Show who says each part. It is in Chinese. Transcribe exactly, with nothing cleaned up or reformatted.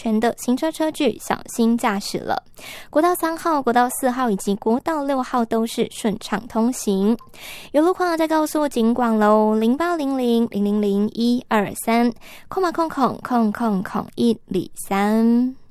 Speaker 1: 全的行车车距，小心驾驶了。国道三号、国道四号以及国道六号都是顺畅通行。有路况再告诉警广喽，零八零零零零零一二三，空码空空空空空一里三。